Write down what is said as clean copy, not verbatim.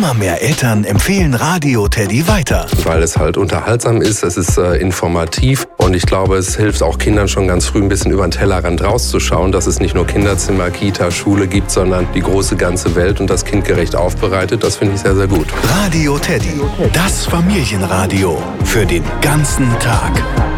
Immer mehr Eltern empfehlen Radio Teddy weiter. Weil es halt unterhaltsam ist, es ist informativ und ich glaube, es hilft auch Kindern schon ganz früh ein bisschen über den Tellerrand rauszuschauen, dass es nicht nur Kinderzimmer, Kita, Schule gibt, sondern die große ganze Welt und das kindgerecht aufbereitet. Das finde ich sehr, sehr gut. Radio Teddy, das Familienradio für den ganzen Tag.